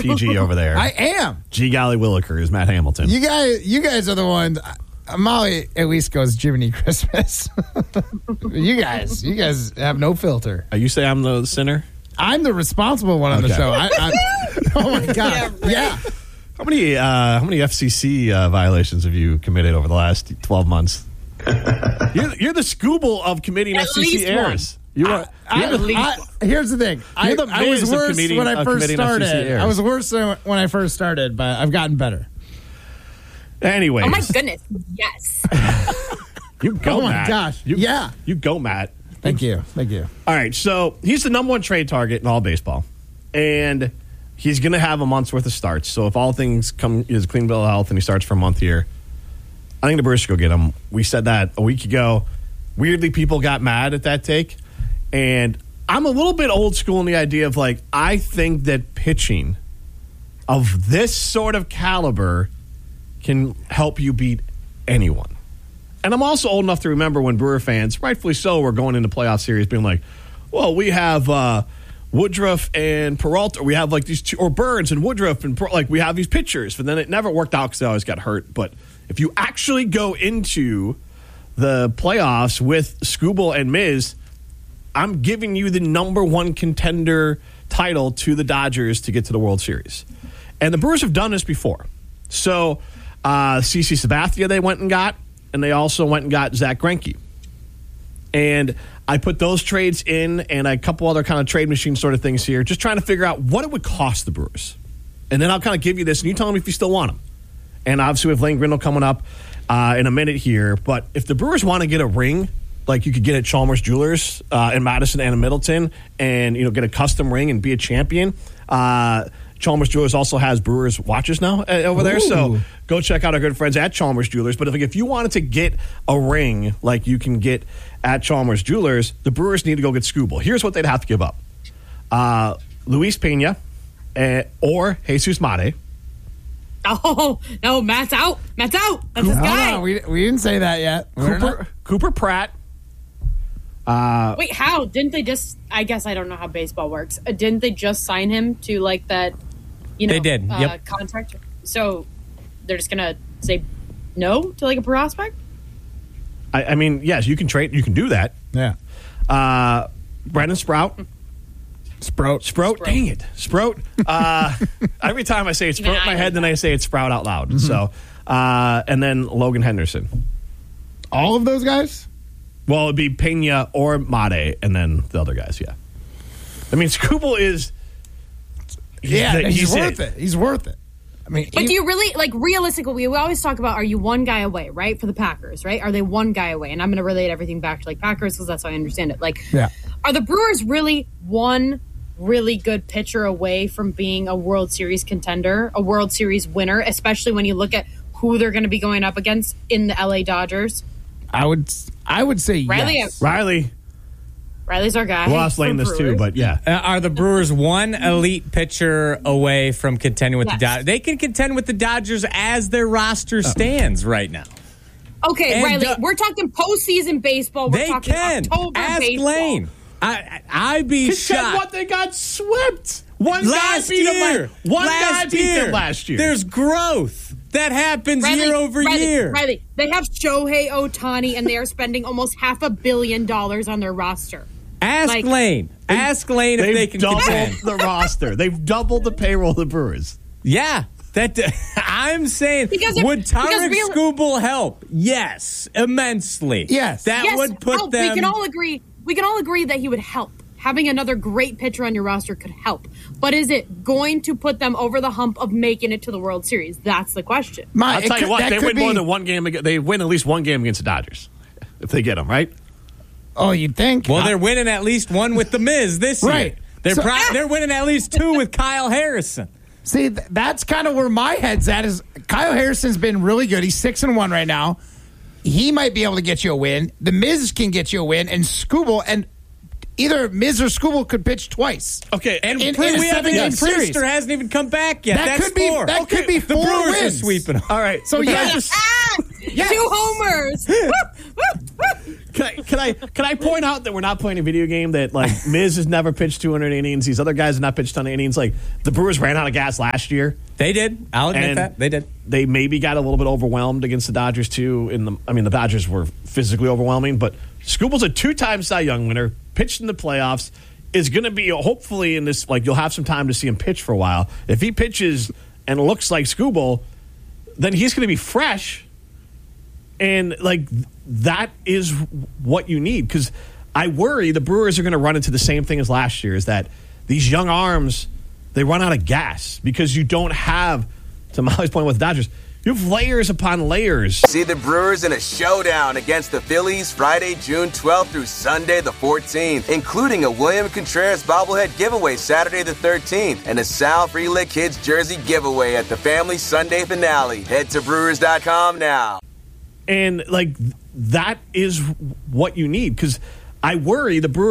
PG over there. I am. G. Golly Williker is Matt Hamilton. You guys are the ones. Molly at least goes Jiminy Christmas. You guys have no filter. You say I'm the sinner? I'm the responsible one on the show. Oh my god! Yeah. How many FCC violations have you committed over the last 12 months? You're the Scooble of committing FCC errors. Here's the thing. I was worse when I first started. I was worse when I first started, but I've gotten better. Anyways. Oh my goodness! Yes. You go, Matt. Oh my gosh! You go, Matt. Thank you. All right, so he's the number one trade target in all baseball, and he's going to have a month's worth of starts. So if all things come, is a clean bill of health, and he starts for a month here, I think the Brewers should go get him. We said that a week ago. Weirdly, people got mad at that take, and I'm a little bit old school in the idea of I think that pitching of this sort of caliber can help you beat anyone. And I'm also old enough to remember when Brewer fans, rightfully so, were going into playoff series being like, well, we have Woodruff and Peralta. We have these two, or Burns and Woodruff, and we have these pitchers. But then it never worked out because they always got hurt. But if you actually go into the playoffs with Skubal and Miz, I'm giving you the number one contender title to the Dodgers to get to the World Series. And the Brewers have done this before. So CC Sabathia they went and got. And they also went and got Zach Greinke. And I put those trades in and a couple other kind of trade machine sort of things here, just trying to figure out what it would cost the Brewers. And then I'll kind of give you this, and you tell me if you still want them. And obviously we have Lane Grindle coming up in a minute here. But if the Brewers want to get a ring, like you could get at Chalmers Jewelers in Madison and in Middleton, and get a custom ring and be a champion, Chalmers Jewelers also has Brewers watches now over there. So go check out our good friends at Chalmers Jewelers. But if you wanted to get a ring like you can get at Chalmers Jewelers, the Brewers need to go get Skubal. Here's what they'd have to give up. Luis Pena or Jesus Mate. Oh, no, Matt's out. That's his guy. No, we didn't say that yet. Cooper Pratt. Wait, how? Didn't they just, I guess I don't know how baseball works. Didn't they just sign him to that, they did. Yep. Contract? So they're just going to say no to a prospect? I mean, yes, you can trade. You can do that. Yeah. Brandon Sprout. Sprout. Dang it. Sprout. Every time I say it's Sprout in my head, then I say it's Sprout out loud. Mm-hmm. So, and then Logan Henderson. All of those guys? Well, it'd be Pena or Mate, and then the other guys, yeah. I mean, Skubal is... He's worth it. He's worth it. I mean, but do you really, realistically, we always talk about, are you one guy away, right, for the Packers, right? Are they one guy away? And I'm going to relate everything back to, Packers, because that's how I understand it. Are the Brewers really one really good pitcher away from being a World Series contender, a World Series winner, especially when you look at who they're going to be going up against in the LA Dodgers? I would say Riley, yes. Riley's our guy. We'll ask Lane this too, but yeah. Are the Brewers one elite pitcher away from contending with the Dodgers? They can contend with the Dodgers as their roster stands right now. Okay, and Riley, we're talking postseason baseball. We're talking October Ask baseball. Lane. I'd be shocked. What they got swept. One guy beat them last year. There's growth that happens year over year. Riley, they have Shohei Ohtani, and they are spending almost $500 million on their roster. Ask Lane. Ask Lane if they can contend. The roster. They've doubled the payroll of the Brewers. Yeah. I'm saying, would Tarek Skubal help? Yes, immensely. Yes. That would put them... We can all agree that he would help. Having another great pitcher on your roster could help. But is it going to put them over the hump of making it to the World Series? That's the question. I'll tell you what, they win more than one game. They win at least one game against the Dodgers if they get them, right? Oh, you'd think. Well, they're winning at least one with the Miz this year. They're winning at least two with Kyle Harrison. See, that's kind of where my head's at. Is Kyle Harrison's been really good. He's 6-1 right now. He might be able to get you a win. The Miz can get you a win, and Skubal and either Miz or Skubal could pitch twice. Okay, and Priester hasn't even come back yet. That could be 4 the Brewers wins. Are sweeping. All right, so yes. 2 homers. Can I point out that we're not playing a video game, that like Miz has never pitched 200 innings. These other guys have not pitched a ton of innings. Like the Brewers ran out of gas last year. They did. I'll admit that. They did. They maybe got a little bit overwhelmed against the Dodgers too. The Dodgers were physically overwhelming, but Skubal's a 2-time Cy Young winner, pitched in the playoffs, is going to be hopefully in this, like, you'll have some time to see him pitch for a while. If he pitches and looks like Skubal, then he's going to be fresh. And, like, that is what you need. Because I worry the Brewers are going to run into the same thing as last year, is that these young arms, they run out of gas because you don't have, to Molly's point with the Dodgers, you have layers upon layers. See the Brewers in a showdown against the Phillies Friday, June 12th through Sunday the 14th, including a William Contreras bobblehead giveaway Saturday the 13th and a Sal Frelick Kids jersey giveaway at the family Sunday finale. Head to Brewers.com now. And, like, that is what you need, because I worry the Brewers